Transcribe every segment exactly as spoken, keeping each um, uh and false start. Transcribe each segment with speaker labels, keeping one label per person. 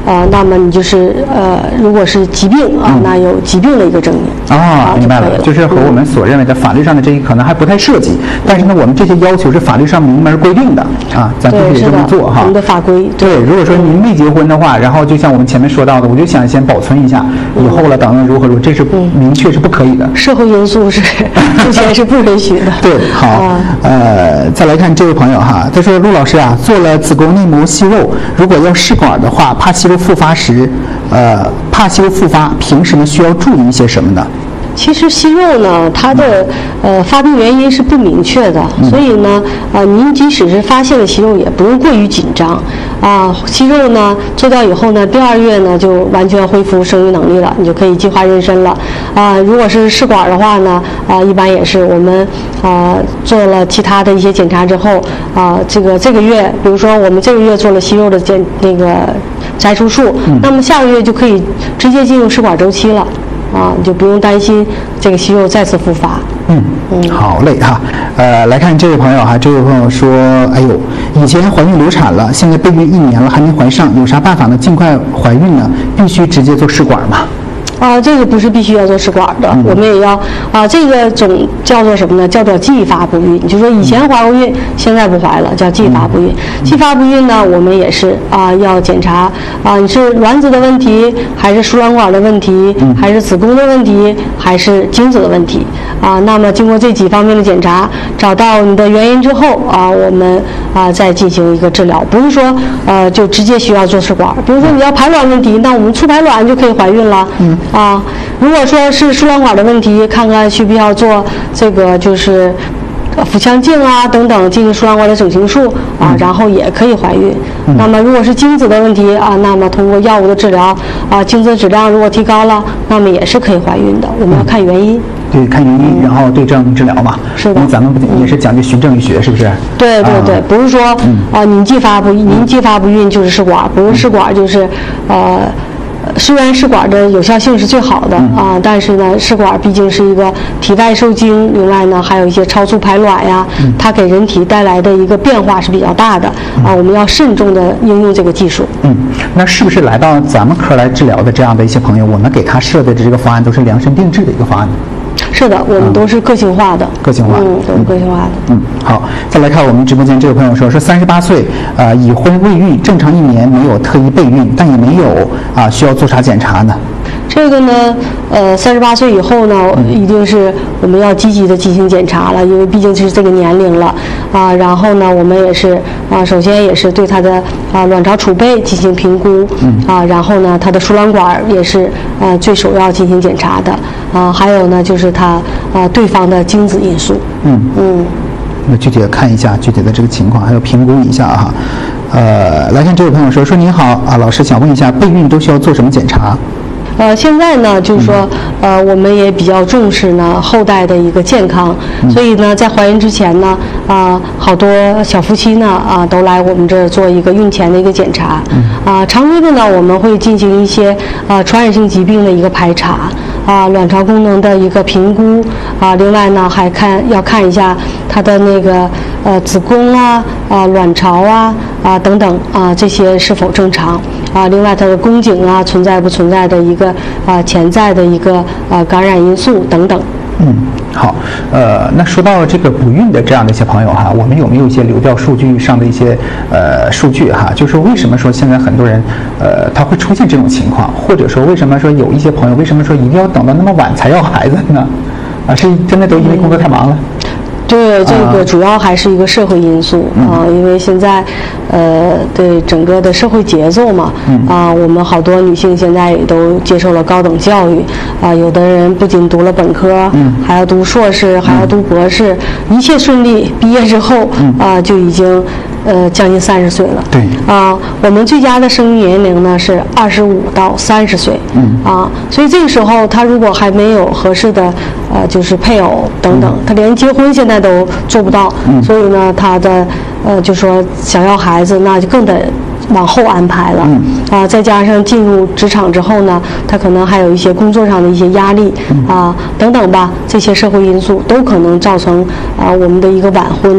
Speaker 1: 呃，那么你就是呃，如果是疾病啊，嗯、那有疾病的一个证明。
Speaker 2: 哦，啊、明白了，就是和我们所认为的法律上的这一可能还不太涉及，嗯、但是呢，我们这些要求是法律上明文规定的啊，咱必须得这么做哈。
Speaker 1: 我们的法规。
Speaker 2: 对，如果说您没结婚的话，然后就像我们前面说到的，我就想先保存一下，以后了等等如何如何，这是明确是不可以的。
Speaker 1: 社会因素是目前是不允许的。
Speaker 2: 对，好，啊、呃，再来看这位朋友哈，他说陆老师啊，做了子宫内膜息肉，如果要试管的话，怕息肉复发时，呃，怕息肉复发，平时呢需要注意一些什么呢？
Speaker 1: 其实息肉呢，它的呃发病原因是不明确的，嗯、所以呢，呃，您即使是发现了息肉，也不用过于紧张。啊，息肉呢做掉以后呢，第二月呢就完全恢复生育能力了，你就可以计划妊娠了。啊，如果是试管的话呢，啊，一般也是我们啊做了其他的一些检查之后，啊，这个这个月，比如说我们这个月做了息肉的检那个摘除术，嗯、那么下个月就可以直接进入试管周期了。啊，你就不用担心这个息肉再次复发。
Speaker 2: 嗯嗯，好嘞哈。呃，来看这位朋友哈，这位朋友说，哎呦，以前怀孕流产了，现在备孕一年了还没怀上，有啥办法呢？尽快怀孕呢？必须直接做试管吗？
Speaker 1: 啊，这个不是必须要做试管的，嗯、我们也要啊，这个总叫做什么呢？叫做继发不孕。就说以前怀过孕，现在不怀了，叫继发不孕。嗯、继发不孕呢，我们也是啊，要检查啊，你是卵子的问题，还是输卵管的问题，嗯、还是子宫的问题，还是精子的问题啊？那么经过这几方面的检查，找到你的原因之后啊，我们啊再进行一个治疗，不是说呃就直接需要做试管。比如说你要排卵问题，那我们促排卵就可以怀孕了。嗯。啊，如果说是输卵管的问题，看看需不需要做这个就是腹腔镜啊等等进行输卵管的整形术啊，然后也可以怀孕。嗯、那么如果是精子的问题啊，那么通过药物的治疗啊，精子质量如果提高了，那么也是可以怀孕的。我们要看原因。
Speaker 2: 对，看原因，然后对症治疗嘛。
Speaker 1: 是的。
Speaker 2: 因为咱们也是讲究循证医学，是不是？
Speaker 1: 对对对，啊、不是说啊，您继发不您继发不孕就是试管，不是试管就是呃。虽然试管的有效性是最好的、嗯、啊，但是呢，试管毕竟是一个体外受精，另外呢还有一些超速排卵呀，嗯、它给人体带来的一个变化是比较大的、嗯、啊，我们要慎重的应用这个技术。
Speaker 2: 嗯，那是不是来到咱们科来治疗的这样的一些朋友，我们给他设的这个方案都是量身定制的一个方案？
Speaker 1: 是的，我们都是个性化的，
Speaker 2: 嗯、个性化，
Speaker 1: 嗯，都是个性化的。
Speaker 2: 嗯，好，再来看我们直播间这位朋友说，说三十八岁，呃，已婚未育，正常一年，没有特意备孕，但也没有啊，需要做啥检查呢？
Speaker 1: 这个呢，呃，三十八岁以后呢，一定是我们要积极的进行检查了，因为毕竟是这个年龄了啊。然后呢，我们也是啊，首先也是对他的啊卵巢储备进行评估，嗯啊，然后呢，他的输卵管也是呃最首要进行检查的啊。还有呢，就是他啊对方的精子因素，嗯嗯。
Speaker 2: 那具体的看一下具体的这个情况，还要评估一下哈。呃，来看这位朋友说，说您好啊，老师想问一下，备孕都需要做什么检查？
Speaker 1: 呃，现在呢，就是说，呃，我们也比较重视呢后代的一个健康，嗯、所以呢，在怀孕之前呢，啊、呃，好多小夫妻呢，啊、呃，都来我们这儿做一个孕前的一个检查，啊、嗯呃，常规的呢，我们会进行一些啊、呃、传染性疾病的一个排查，啊、呃，卵巢功能的一个评估，啊、呃，另外呢，还看要看一下它的那个呃子宫啊，啊、呃、卵巢啊，啊、呃、等等啊、呃、这些是否正常。啊，另外它的宫颈啊存在不存在的一个啊潜在的一个啊感染因素等等。
Speaker 2: 嗯，好，呃，那说到这个不孕的这样的一些朋友哈，我们有没有一些流调数据上的一些呃数据哈？就是为什么说现在很多人呃他会出现这种情况，或者说为什么说有一些朋友为什么说一定要等到那么晚才要孩子呢？啊，是真的都因为工作太忙了？
Speaker 1: 对，这个主要还是一个社会因素啊，因为现在，呃，对整个的社会节奏嘛，啊，我们好多女性现在也都接受了高等教育，啊，有的人不仅读了本科，还要读硕士，还要读博士，一切顺利，毕业之后啊就已经呃将近三十岁了。
Speaker 2: 对，啊，
Speaker 1: 我们最佳的生育年龄呢是二十五到三十岁，嗯，啊，所以这个时候他如果还没有合适的呃就是配偶等等，他连结婚现在都做不到，嗯、所以呢，他的呃，就说想要孩子，那就更得往后安排了。嗯、啊，再加上进入职场之后呢，他可能还有一些工作上的一些压力、嗯、啊等等吧，这些社会因素都可能造成啊我们的一个晚婚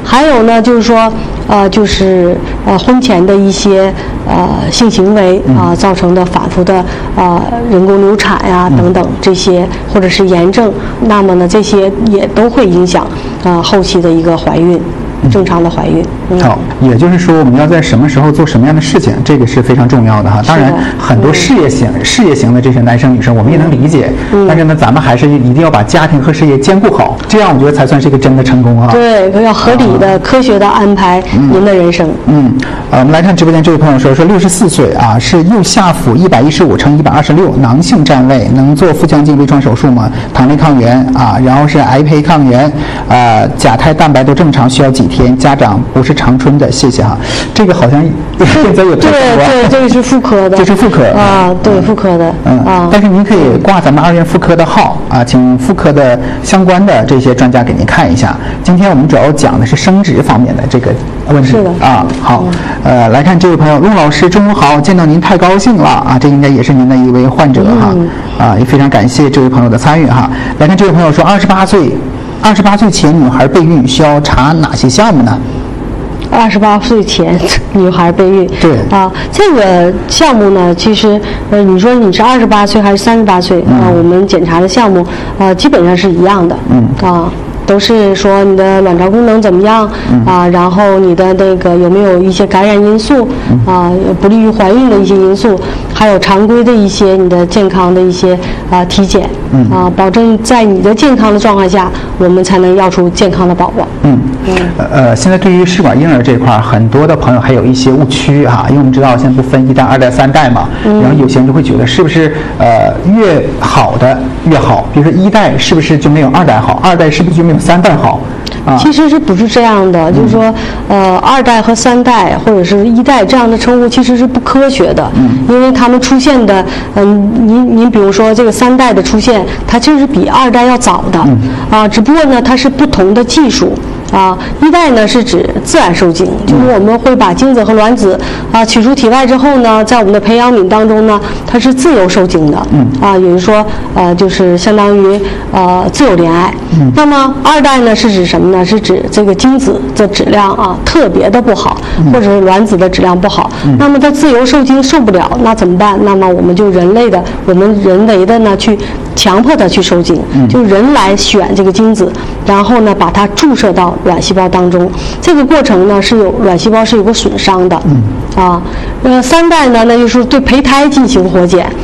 Speaker 1: 还有呢，就是说，呃，就是呃婚前的一些呃性行为啊、呃、造成的反复的呃人工流产呀、啊、等等这些，或者是炎症，那么呢，这些也都会影响呃后期的一个怀孕。正常的怀孕。嗯、
Speaker 2: 好，也就是说我们要在什么时候做什么样的事情，这个是非常重要的哈。当然，很多事业型、嗯、事业型的这些男生女生，我们也能理解。嗯、但是呢，咱们还是一定要把家庭和事业兼顾好，这样我觉得才算是一个真的成功啊。
Speaker 1: 对，要合理的、啊、科学的安排您的人生。
Speaker 2: 嗯，呃，我们来看直播间这位朋友说，说六十四岁啊，是右下腹一百一十五乘一百二十六，囊性占位，能做腹腔镜微创手术吗？糖类抗原啊，然后是癌胚抗原啊，甲胎蛋白都正常，需要几天？家长不是长春的，谢谢哈。这个好像现在有
Speaker 1: 对对，这个是妇科的，
Speaker 2: 这是妇科
Speaker 1: 啊，对妇科的，
Speaker 2: 嗯啊。但是您可以挂咱们二院妇科的号啊，请妇科的相关的这些专家给您看一下。今天我们主要讲的是生殖方面的这个问题
Speaker 1: 是的
Speaker 2: 啊。好，呃，来看这位朋友，陆老师中午好，见到您太高兴了啊，这应该也是您的一位患者哈、嗯、啊，也非常感谢这位朋友的参与哈。来看这位朋友说，二十八岁。二十八岁前女孩备孕需要查哪些项目呢？
Speaker 1: 二十八岁前女孩备孕，
Speaker 2: 对
Speaker 1: 啊，这个项目呢，其实呃，你说你是二十八岁还是三十八岁啊？我们检查的项目呃，基本上是一样的，
Speaker 2: 嗯
Speaker 1: 啊。都是说你的卵巢功能怎么样、嗯、啊，然后你的那个有没有一些感染因素、嗯、啊，不利于怀孕的一些因素，还有常规的一些你的健康的一些啊体检、嗯、啊，保证在你的健康的状况下，我们才能要出健康的宝宝。
Speaker 2: 嗯嗯呃，现在对于试管婴儿这块，很多的朋友还有一些误区哈、啊，因为我们知道现在不分一代、二代、三代嘛，嗯、然后有些人就会觉得是不是呃越好的越好，比如说一代是不是就没有二代好，二代是不是就没有三代好？啊，
Speaker 1: 其实是不是这样的？嗯、就是说，呃，二代和三代或者是一代这样的称呼其实是不科学的，嗯，因为他们出现的，嗯、呃，您您比如说这个三代的出现，它就是比二代要早的，嗯、啊，只不过呢，它是不同的技术。啊，一代呢是指自然受精，就是我们会把精子和卵子啊取出体外之后呢，在我们的培养皿当中呢，它是自由受精的，嗯，啊，也就是说，呃，就是相当于呃自由恋爱。嗯，那么二代呢是指什么呢？是指这个精子的质量啊特别的不好，或者是卵子的质量不好，嗯、那么它自由受精受不了，那怎么办？那么我们就人类的，我们人为的呢去强迫它去受精，嗯、就人来选这个精子，然后呢把它注射到卵细胞当中，这个过程呢是有卵细胞是有个损伤的，嗯、啊，呃，三代呢那就是对胚胎进行活检。